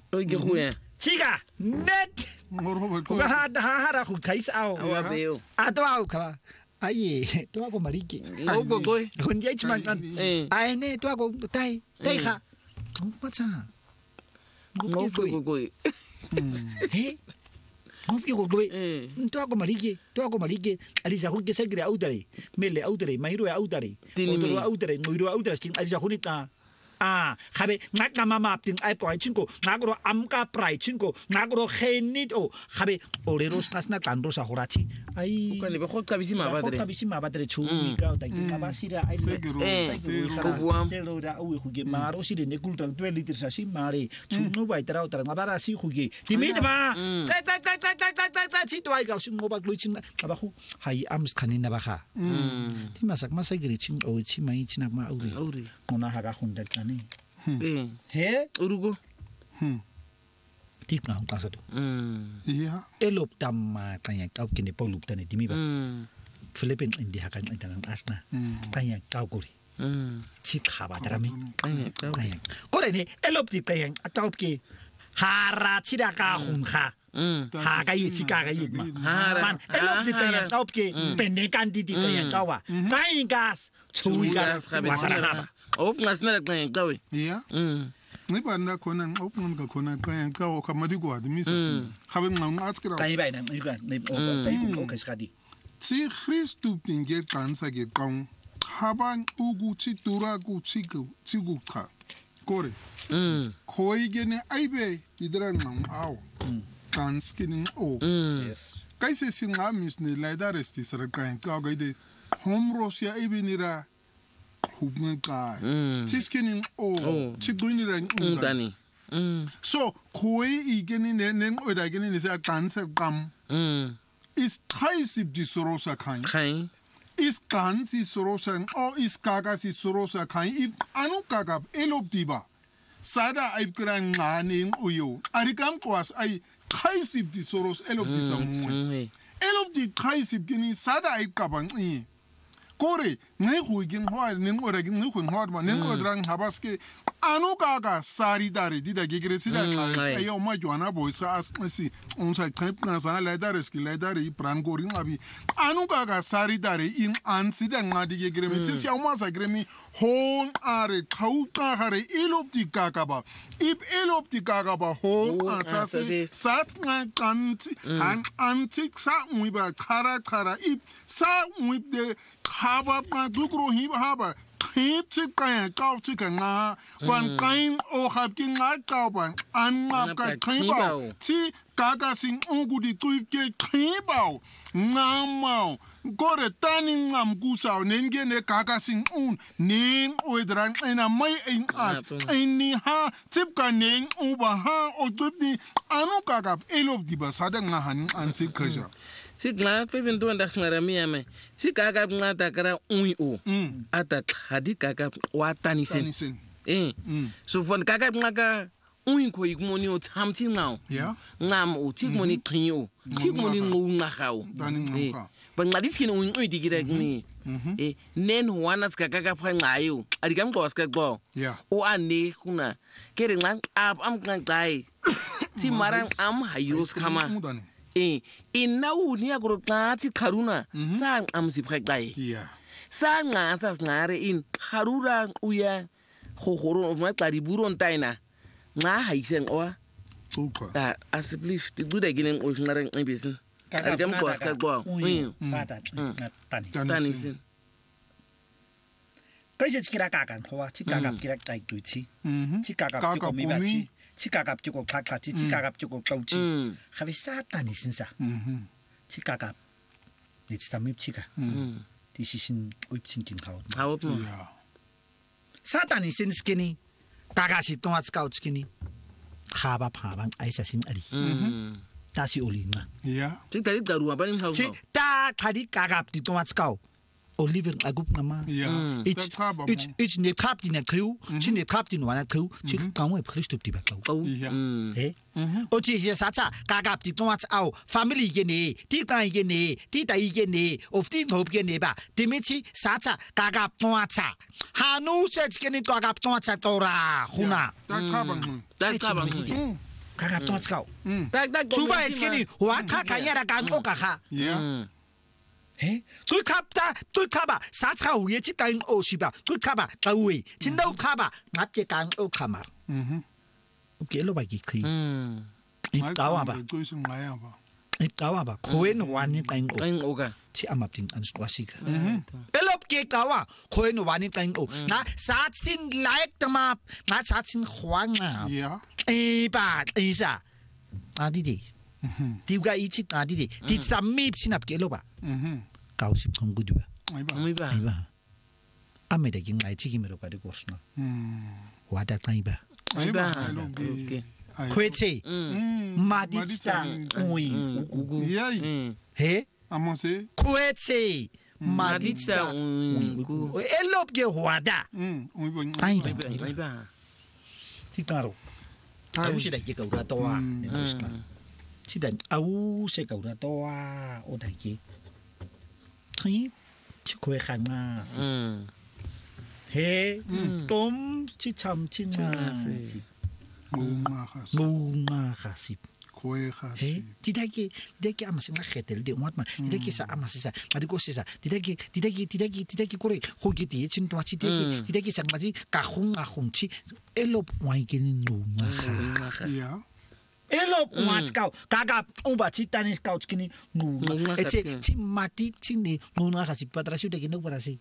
o ke go ya Chica, net. Ha go khaisa ao. wa beo A to ao kha. Ai, to go marike. o go go Go ndi ai man. Ai ne to go tai kha. What's up? go go He? Go go. To go marike. Alisa go ke segre autare. Mele autare, mairo autare. Otoro autare, moiro autare skin alisa go nika. Gabe ngaka mama ting ai poi chinko ngakro amka prai chinko ngakro genit o gabe oreros kasna kandro sa horachi ai ka ne be go qabisi mabatre chumi ka ta ke ba sira ai go buam te lo da o go ge maro si de ne kultang 2 liters sa si mare chuno ba itra o tra ngabara si go ge ti mi ba ta si to ai ga si ngo ba gluchin ba go hai ams khanina ba kha ti masak gri chin o chi mai chinak ma auri ona ha ga khunda he urugo tik na ta sa to ya elop tam kanya kau kini polup tane dimi ba Philippine indi ha kan tan asna kanya kau kuri chi khaba darami kanya kore ne elop ti kanya atop ki hara chi da ka hun kha ha ga yi chi ka ga yi ma man elop ti kanya top ki penne kan di kanya kawa kanya gas chui gas wasara ha op ngasna kanya kawe ya ni ba na kona op ngon ka kona kaya ka o ka madi ko admisa habe ngam atskira kanya ba na ni ka ni o ka skadi si Christu tinge kansa ge kong haban ugu chi tura ku chi gu tha kore khoi ge ne aibe idra ngam ao kanskinin o yes kaise singamis ne laida resti sara kan ka ga de homrosia aibe nira hubnga ka tiskinin o chiguinira ngani so khoi igeni ne oda geni ne sa kansa kam is thaisib di sorosa khain is kansi sorosa o is kagasi sorosa khain ip anu kagab elop diba sada aib kran ngani uyo arikam kwas ai thaisib di soros elop di samu elop di thaisib geni sada aib kabang i kore ne khuigin hwa ne ngora gin ne khun hwa ba ne ngodran habaske anu kaga sari dare dida gegre sida ayo ma joana boysa asnasi onsa trip kan sa la dare ski la dare I pran gorin abi anu kaga sari dare in ansida ngadi gegre me tsi ma sa gremi hon are thauta hare elopti kaga ba ip elopti kaga ba hon atase sat na kanti han antik sa muiba khara ip sa muib de khaba pa dukro hi haba Chi kaya kau chi ka nga wan kain o hab ki nga kau ban an ma ka khibao chi kaka sing ungu di tui ke khibao nga mau gore tani ngam kusao nenge ne kaka sing un ning o dran ena mai en as eni ha tip ka ning u ba ha o tip di anu kaka elop di ba sada nga han an si khaja si gla fe bin do ndak ngara mi ame si kaka ngata kara o ata khadi kaka watani sen so von kaka ngaka ko igmoni o tsamti ngao ngam o tigmoni khinyo tigmoni ngunga khao ba ngadi skin di gira ni nen wana ska kaka pha ngayo arikam ko ska go o ane kuna kere ngam am ngai ti marang am hayus kama inau ni agro klati karuna sang amsi prekdai sang ngasa ngare in harura uya khogoro ma tladi buron taina nga haiseng o ta asblief di duda ginen o ngare ngibisin agam ko aska go tani sin kaise kira kakan khowa chi kakap kira tai tuchi chi kakap ko mi ba chi Chikagap jugo klak chikagap jugo klauchi khabe satani sinsa chikagap nitstamip chika disishin uipsin kin haut satani sin skini tagasi tonats couch skini khaba phabang aisa sin ari tasi olina chikari daru ba in haut ta khadi kagap di tonats kau Oliver agup ngama it's ne trap di na kriu chi ne trap di wana kriu chi kamu e Christop di bakau o chi je sacha kagap di tonats au family ge ne ti kai ge ne ti dai ge ne of ti hop ge ne ba dimichi sacha kagap tonatsa hanu se ge ne kagap tonatsa tora huna ta 가가 또 왔까 딱 주바에 지키니 와 카카야라 간고 가하 Yeah. 에 뚫카봐 사차 위에 집간 오시바 뚫카봐 가위 진다우 카바 납게 간오 카마 오케로바기 크 입다와봐 입다와봐 코엔 와니 간오 간오가 치 아마팅 안스와시가 엘롭게 가와 코엔 와니 간오 나 사친 라이크 담아 나 사친 황아 Yeah. 이바 이사 아디디 디가 이치 아디디 디스타 밉치납게 엘로바 가우십 공구디바 아미바 이바 아메데긴 아이치기메로 가리고 스나 와다 타이바 아미바 오케이 코에체 마디스타 오이 Yeah. 해 Amose. 코에체 마디스타 오이구 엘롭게 와다 타이바 아미바 티카로 아우시다 게 가우라도와 네스카 치단 아우세 가우라도와 오다기 히 치코에 강나 해 치참 친나 무나 가십 Koe 해 khasi. 디다기 아마싱 나헤텔데 오마마 디다기 사 아마시사 마디고시사 디다기 코레 호기디 친도아 디다기 상마지 가홍치 엘롭 와이기는 누나 Yeah. 엘롭 와츠카우 가가 오바치 타니스카우츠키니 누나 에체 치마티 치니 누나 가시 파트라슈데기 노바라시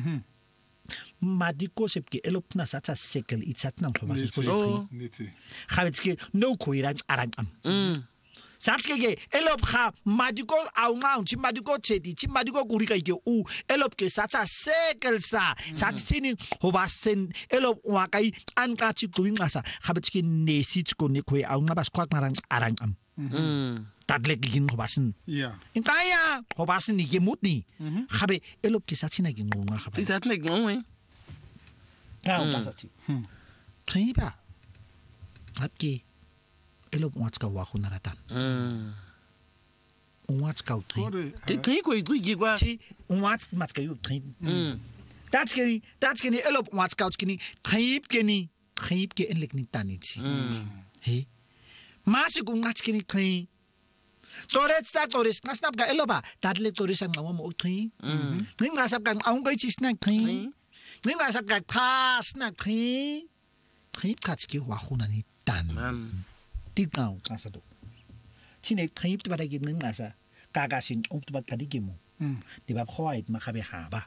마디코셉기 엘롭나 사차 세켈 이차트나 토마시 Niti. 하베츠키 노코이란 아랑암 사츠케게 엘롭카 마디코 아웅아웅 치마디코 체디 치마디코 구리가 이게 우 엘롭게 사차 세켈사 사치니 호바센 엘롭 와카이 안까치 구잉가사 하베츠키 네시츠코 니코이 아웅나바스 콱나랑 아랑암 다들레기긴 호바슨 Yeah. 인카야 호바슨 이게 못니 하베 엘롭게 사치나기 누나 하베 이사트네 뭐해 가오바사치 트이바 합기 엘롭 와츠카 와후나라탄 와츠카 트이 Kore. 그니까 이거 이기과 치 와츠 마츠카 유 트이 다츠케니 엘롭 와츠카 우츠케니 트이브케니 엔렉니 타니치 해 마시고 마츠케니 트이 토레스 나스납가 엘로바 다들레 토레산 나와 뭐 트이 닝가 삽간 아웅가이 치스나 트이 닝가 삽간 타스나 트이 카츠키 와후나니 딴 띠가우 가서도 친에 트입도 받아기 능나사 가가신 옥도 받가디기모 디바 호아잇 마카베 하바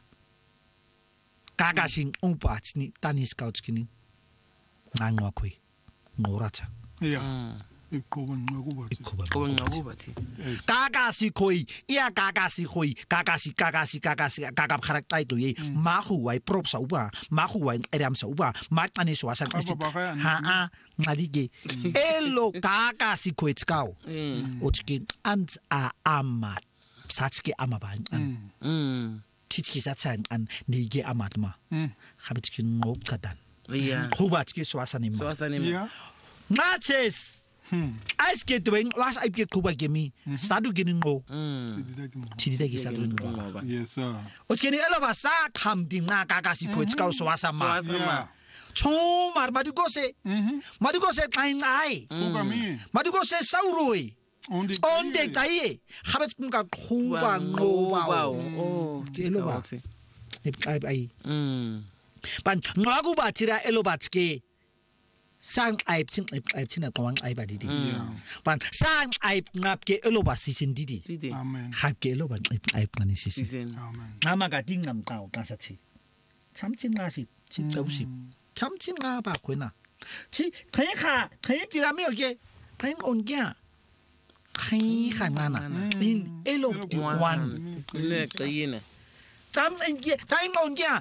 가가신 옥바치니 타니스카우츠키니 낭와코이 노라차 Yeah. Ikoban ngakubati. 그건 나고 봤지 가가시 코이 이야 가가시 호이 가가시 가갑 카락타이도 예 마후와이 프롭사 우바 마후와이 에람사 우바 마타니스 와산 하아 나디게 엘로 가가시 코이츠카오 오츠키 안아 아마 사츠키 아마반 치치키 사찬 안 니게 아마드마 하비츠키 녹가단 이야 호바츠키 스와사님 소아사님 Yeah. 나체스 아이스케 도잉 와스 아이게 쿠바게미 사두기는 거 지디다기 사두는 거 Yes, sir. 어떻게니 엘로바사 감딩나 가가시 포츠카우 스와사마 Yeah. 총말 마디고세 타잉아이 Kugami. 마디고세 사우로이 Ondi. 온데 타이 하베츠군가 쿠방 노바오 오 엘로바 아이 반 나구바치라 엘로바츠게 상 아입친나 공항 아이바디디 반 아입 납게 엘로바시신 디디 디디 Amen. 합게 엘로바 아입나니 시신 시즌 Amen. 아마가 딩남가오 가사치 참친나시 진짜우시 참친나 바코나 치 테입디라미 오게 테임 온게야 테이카나나 인 엘로디 완 그래 그이네 참인게 테임 온게야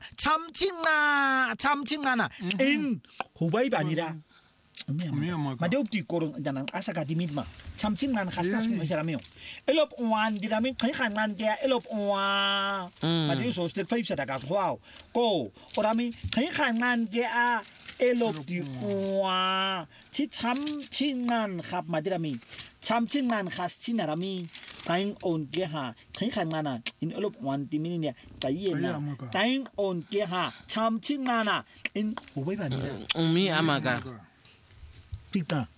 참친나나 인 호바이바 아니라 마데옵티 코론 다난 아사가 디미드마 참친난 카스타스 메시라미오 엘롭 원 디라미 카이칸난 게 엘롭 원 마데오소 스텝 5 사다가 와우 고 오라미 카이칸난 게아 엘롭 디와 치 참친난 합 마디라미 참친난 카스치나라미 타잉 온 게하 카이칸나나 인 엘롭 원 디미니냐 타이에나 타잉 온 게하 참친나나 인 호바이바니라 미 아마가 피까